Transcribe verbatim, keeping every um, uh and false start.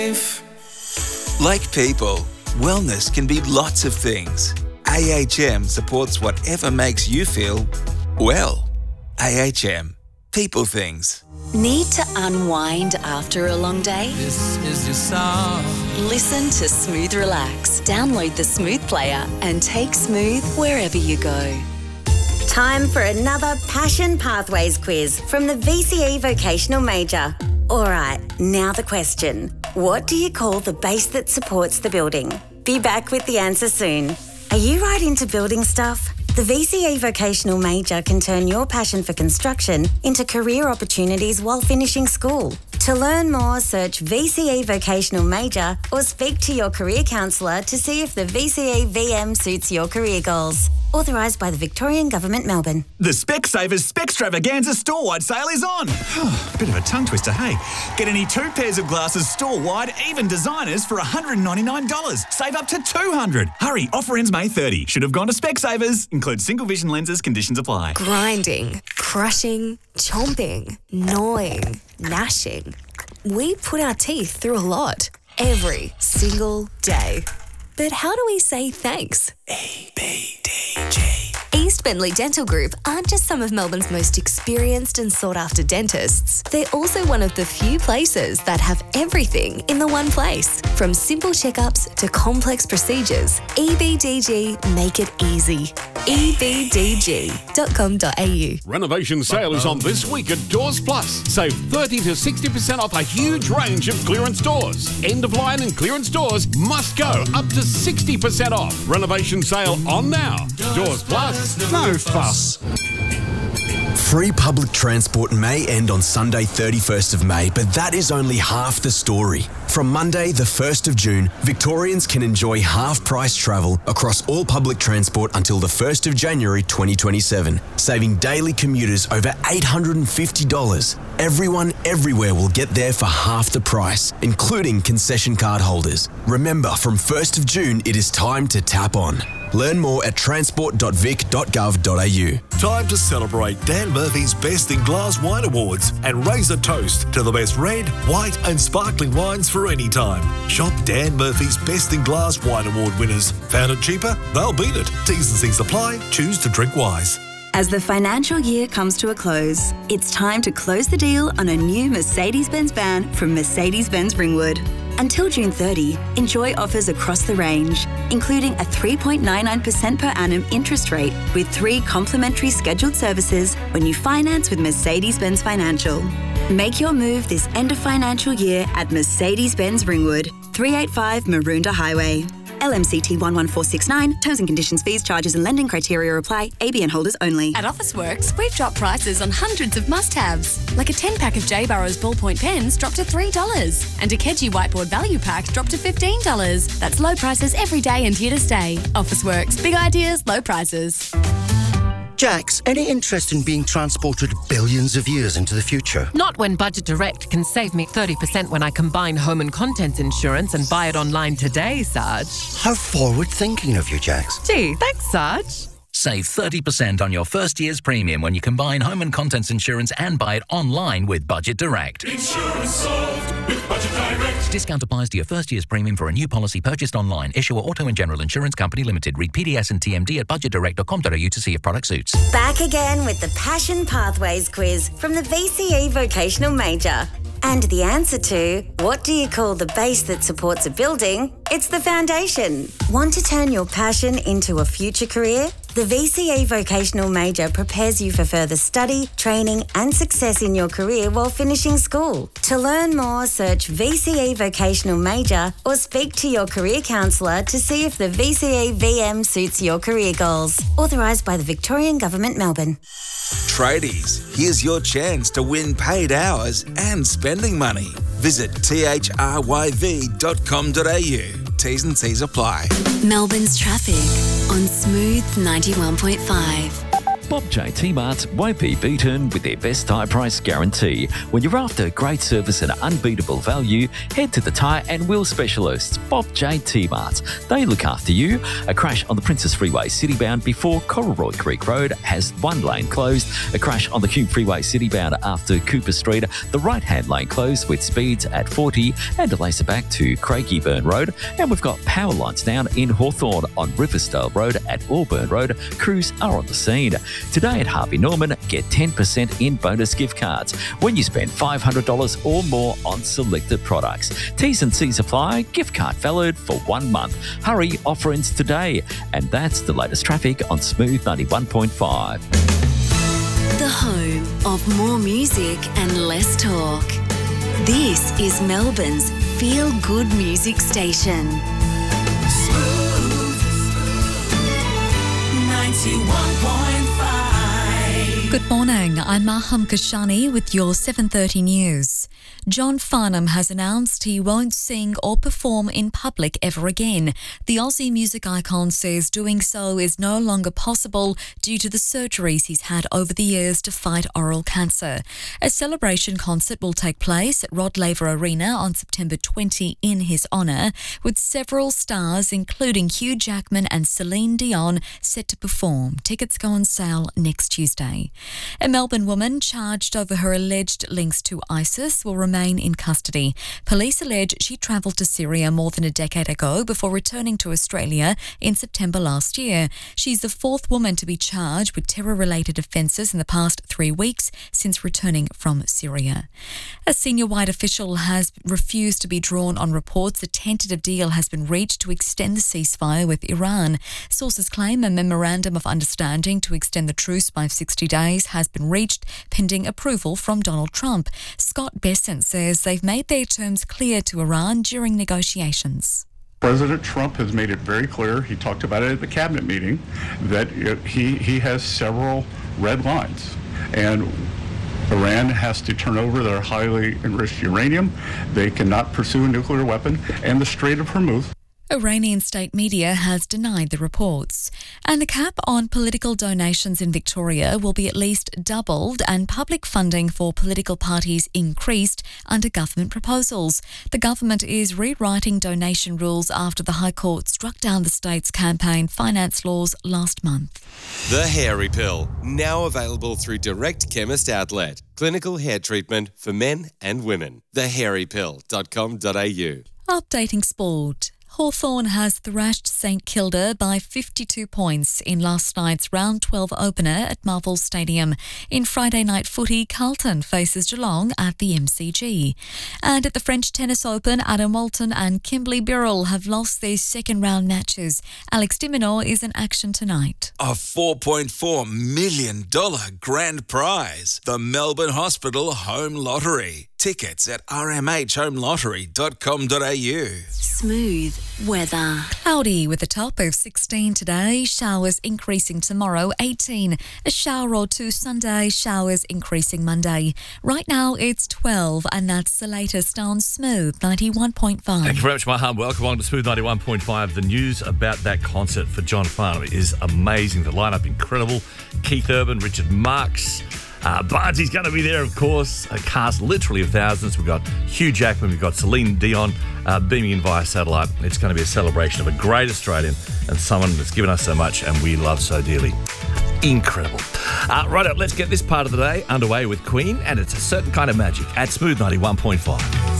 Like people, wellness can be lots of things. A H M supports whatever makes you feel well. A H M. People things. Need to unwind after a long day? This is your song. Listen to Smooth Relax. Download the Smooth player and take Smooth wherever you go. Time for another Passion Pathways quiz from the V C E Vocational Major. All right, now the question. What do you call the base that supports the building? Be back with the answer soon. Are you right into building stuff? The V C E Vocational Major can turn your passion for construction into career opportunities while finishing school. To learn more, search V C E Vocational Major or speak to your career counsellor to see if the V C E V M suits your career goals. Authorised by the Victorian Government, Melbourne. The Specsavers Specstravaganza store-wide sale is on. Bit of a tongue twister, hey? Get any two pairs of glasses store-wide, even designers, for one hundred ninety-nine dollars. Save up to two hundred dollars. Hurry, offer ends May thirtieth. Should have gone to Specsavers. Includes single vision lenses, conditions apply. Grinding, crushing, chomping, gnawing, gnashing. We put our teeth through a lot every single day. But how do we say thanks? E B D G. East Bentley Dental Group aren't just some of Melbourne's most experienced and sought-after dentists. They're also one of the few places that have everything in the one place. From simple checkups to complex procedures, E B D G make it easy. e b d g dot com dot a u. Renovation sale is on this week at Doors Plus. Save thirty to sixty percent off a huge range of clearance doors. End of line and clearance doors must go up to sixty percent off. Renovation sale on now. Doors Plus. No fuss. Free public transport may end on Sunday thirty-first of May, but that is only half the story. From Monday the first of June, Victorians can enjoy half-price travel across all public transport until the first of January twenty twenty-seven, saving daily commuters over eight hundred fifty dollars. Everyone everywhere will get there for half the price, including concession card holders. Remember, from first of June, it is time to tap on. Learn more at transport dot vic dot gov dot a u. Time to celebrate Dan Murphy's Best in Glass Wine Awards and raise a toast to the best red, white and sparkling wines for any time. Shop Dan Murphy's Best in Glass Wine Award winners. Found it cheaper? They'll beat it. T's and C's apply. Choose to drink wise. As the financial year comes to a close, it's time to close the deal on a new Mercedes-Benz van from Mercedes-Benz Ringwood. Until June thirtieth, enjoy offers across the range, including a three point nine nine percent per annum interest rate with three complimentary scheduled services when you finance with Mercedes-Benz Financial. Make your move this end of financial year at Mercedes-Benz Ringwood, three eighty-five Maroondah Highway. L M C T one one four six nine. Terms and conditions, fees, charges and lending criteria apply. A B N holders only. At Officeworks, we've dropped prices on hundreds of must-haves. Like a ten-pack of J. Burrows ballpoint pens dropped to three dollars. And a Keji whiteboard value pack dropped to fifteen dollars. That's low prices every day and here to stay. Officeworks. Big ideas, low prices. Jax, any interest in being transported billions of years into the future? Not when Budget Direct can save me thirty percent when I combine home and contents insurance and buy it online today, Sarge. How forward-thinking of you, Jax. Gee, thanks, Sarge. Save thirty percent on your first year's premium when you combine home and contents insurance and buy it online with Budget Direct. Insurance solved with Budget Direct. Discount applies to your first year's premium for a new policy purchased online. Issuer Auto and General Insurance Company Limited. Read P D S and T M D at budget direct dot com dot a u to see if product suits. Back again with the Passion Pathways quiz from the V C E Vocational Major. And the answer to, what do you call the base that supports a building? It's the foundation. Want to turn your passion into a future career? The V C E Vocational Major prepares you for further study, training and success in your career while finishing school. To learn more, search V C E Vocational Major or speak to your career counsellor to see if the V C E V M suits your career goals. Authorised by the Victorian Government, Melbourne. Tradies, here's your chance to win paid hours and spending money. Visit t h r y v dot com dot a u. T's and C's apply. Melbourne's traffic on Smooth ninety-one point five. Bob J T Marts won't be beaten with their best tyre price guarantee. When you're after great service and unbeatable value, head to the tyre and wheel specialists, Bob J T Marts. They look after you. A crash on the Princess Freeway citybound before Corroy Creek Road has one lane closed. A crash on the Hume Freeway citybound after Cooper Street, the right-hand lane closed with speeds at forty, and delays are back to Craigieburn Road. And we've got power lines down in Hawthorne on Riversdale Road at Auburn Road. Crews are on the scene. Today at Harvey Norman, get ten percent in bonus gift cards when you spend five hundred dollars or more on selected products. T's and C's apply. Gift card valid for one month. Hurry, offer ends today. And that's the latest traffic on Smooth ninety-one point five. The home of more music and less talk. This is Melbourne's feel-good music station. Smooth ninety-one point five. Good morning, I'm Maham Kashani with your seven thirty news. John Farnham has announced he won't sing or perform in public ever again. The Aussie music icon says doing so is no longer possible due to the surgeries he's had over the years to fight oral cancer. A celebration concert will take place at Rod Laver Arena on September twentieth in his honour, with several stars including Hugh Jackman and Celine Dion set to perform. Tickets go on sale next Tuesday. A Melbourne woman charged over her alleged links to ISIS will remain in custody. Police allege she travelled to Syria more than a decade ago before returning to Australia in September last year. She's the fourth woman to be charged with terror-related offences in the past three weeks since returning from Syria. A senior white official has refused to be drawn on reports a tentative deal has been reached to extend the ceasefire with Iran. Sources claim a memorandum of understanding to extend the truce by sixty days has been reached pending approval from Donald Trump. Scott Bessent says they've made their terms clear to Iran during negotiations. President Trump has made it very clear, he talked about it at the cabinet meeting, that it, he, he has several red lines. And Iran has to turn over their highly enriched uranium. They cannot pursue a nuclear weapon. And the Strait of Hormuz. Iranian state media has denied the reports. And the cap on political donations in Victoria will be at least doubled and public funding for political parties increased under government proposals. The government is rewriting donation rules after the High Court struck down the state's campaign finance laws last month. The Hairy Pill, now available through Direct Chemist Outlet. Clinical hair treatment for men and women. the hairy pill dot com dot a u. Updating sport. Hawthorn has thrashed St Kilda by fifty-two points in last night's round twelve opener at Marvel Stadium. In Friday night footy, Carlton faces Geelong at the M C G. And at the French Tennis Open, Adam Walton and Kimberly Birrell have lost their second round matches. Alex de Minaur is in action tonight. A four point four million dollars grand prize. The Melbourne Hospital Home Lottery. Tickets at r m h home lottery dot com dot a u. Smooth weather. Cloudy with a top of sixteen today. Showers increasing tomorrow, eighteen. A shower or two Sunday. Showers increasing Monday. Right now it's twelve, and that's the latest on Smooth ninety-one point five. Thank you very much, Maham. Welcome along to Smooth ninety-one point five. The news about that concert for John Farnham is amazing. The lineup incredible. Keith Urban, Richard Marx. Uh, Bardsy's going to be there, of course. A cast literally of thousands. We've got Hugh Jackman, we've got Celine Dion uh, beaming in via satellite. It's going to be a celebration of a great Australian and someone that's given us so much and we love so dearly. Incredible. Uh, right up, let's get this part of the day underway with Queen, and it's a certain kind of magic at Smooth ninety-one point five.